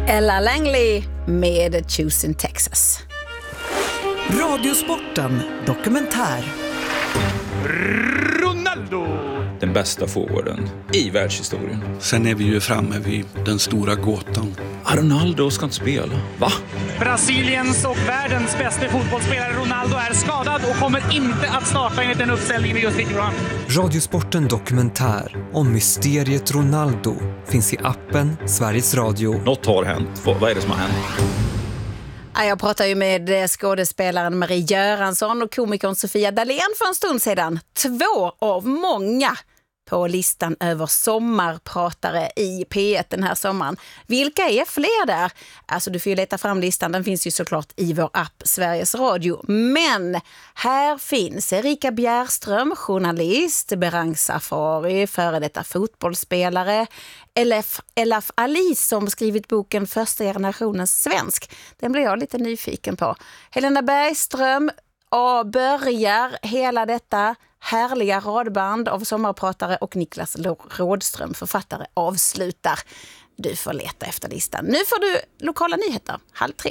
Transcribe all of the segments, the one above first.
Ella Langley med Choosing Texas. Radiosporten dokumentär. Ronaldo! Den bästa forwarden i världshistorien. Sen är vi ju framme vid den stora gåtan. Ronaldo ska inte spela. Va? Brasiliens och världens bästa fotbollsspelare Ronaldo är skadad och kommer inte att starta enligt den uppställningen vi just fick fram. Radiosporten dokumentär om mysteriet Ronaldo finns i appen Sveriges Radio. Något har hänt. Vad är det som har hänt? Jag pratade ju med skådespelaren Marie Göransson och komikern Sofia Dalén för en stund sedan. 2 av många på listan över sommarpratare i P1 den här sommaren. Vilka är fler där? Alltså du får ju leta fram listan, den finns ju såklart i vår app Sveriges Radio. Men här finns Erika Bjärström, journalist, Berang Safari, före detta fotbollsspelare, Elaf Ali som skrivit boken Första generationens svensk. Den blir jag lite nyfiken på. Helena Bergström börjar hela detta härliga radband av sommarpratare och Niklas Rådström, författare, avslutar. Du får leta efter listan. Nu får du lokala nyheter, 2:30.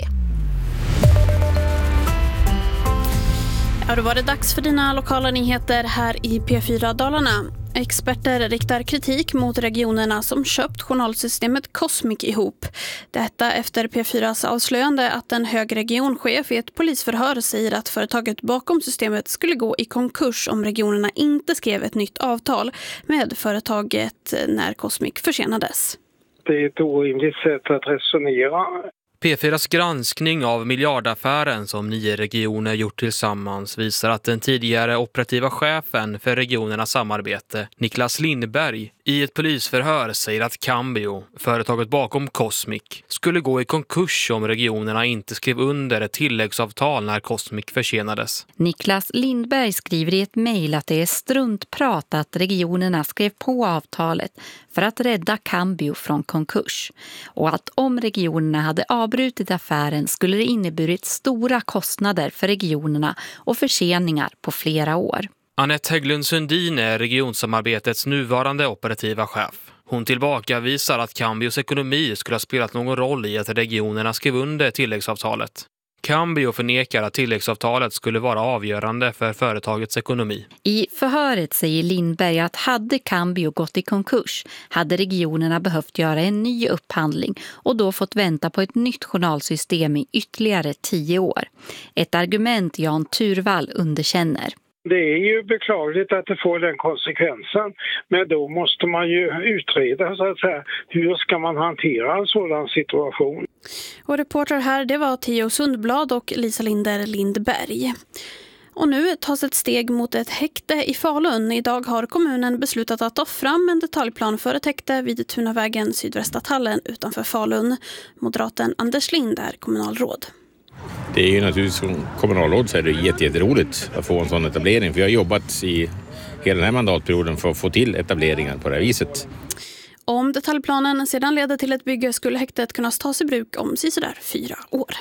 Ja, då var det dags för dina lokala nyheter här i P4 Dalarna. Experter riktar kritik mot regionerna som köpt journalsystemet Cosmic ihop. Detta efter P4s avslöjande att en hög regionchef i ett polisförhör säger att företaget bakom systemet skulle gå i konkurs om regionerna inte skrev ett nytt avtal med företaget när Cosmic försenades. Det är ett orimligt sätt att resonera. P4s granskning av miljardaffären som 9 regioner gjort tillsammans visar att den tidigare operativa chefen för regionernas samarbete, Niklas Lindberg, i ett polisförhör säger att Cambio, företaget bakom Cosmic, skulle gå i konkurs om regionerna inte skrev under ett tilläggsavtal när Cosmic försenades. Niklas Lindberg skriver i ett mejl att det är struntprat att regionerna skrev på avtalet för att rädda Cambio från konkurs och att om regionerna hade avbrutit affären skulle det inneburit stora kostnader för regionerna och förseningar på flera år. Annette Hägglund Sundin är regionsamarbetets nuvarande operativa chef. Hon tillbakavisar att Cambios ekonomi skulle ha spelat någon roll i att regionerna skrev under tilläggsavtalet. Cambio förnekar att tilläggsavtalet skulle vara avgörande för företagets ekonomi. I förhöret säger Lindberg att hade Cambio gått i konkurs hade regionerna behövt göra en ny upphandling och då fått vänta på ett nytt journalsystem i ytterligare 10 år. Ett argument Jan Turvall underkänner. Det är ju beklagligt att det får den konsekvensen, men då måste man ju utreda så att säga, hur ska man hantera en sådan situation. Och reporter här, det var Theo Sundblad och Lisa Linder Lindberg. Och nu tas ett steg mot ett häkte i Falun. Idag har kommunen beslutat att ta fram en detaljplan för ett häkte vid Tunavägen sydvästra Tallen utanför Falun. Moderaten Anders Lind är kommunalråd. Det är ju naturligtvis som kommunalråd så är det jätteroligt att få en sån etablering. För jag har jobbat i hela den här mandatperioden för att få till etableringar på det här viset. Om detaljplanen sedan leder till ett bygge skulle häktet kunna tas i bruk om sådär 4 år.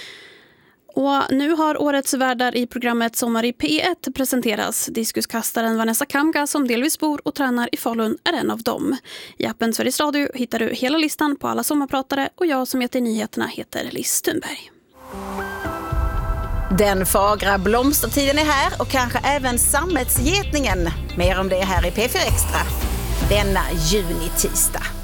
Och nu har årets värdar i programmet Sommar i P1 presenteras. Diskuskastaren Vanessa Kamga som delvis bor och tränar i Falun är en av dem. I appen Sveriges Radio hittar du hela listan på alla sommarpratare och jag som heter nyheterna heter Liz Thunberg. Den fagra blomstertiden är här och kanske även sammetsgetningen. Mer om det här i P4 Extra denna juni-tisdag.